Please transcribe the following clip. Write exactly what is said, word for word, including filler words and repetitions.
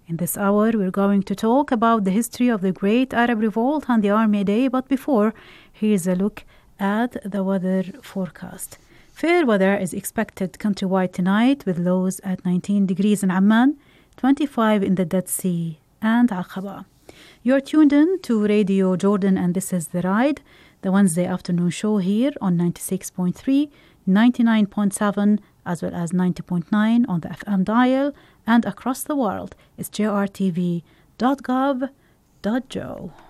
In this hour, we're going to talk about the history of the Great Arab Revolt and the Army Day, but before, here's a look at the weather forecast. Fair weather is expected countrywide tonight with lows at nineteen degrees in Amman, twenty-five in the Dead Sea and Aqaba. You're tuned in to Radio Jordan and this is The Ride, the Wednesday afternoon show here on ninety-six point three, ninety-nine point seven, as well as ninety point nine on the F M dial, and across the world is j r t v dot gov dot j o.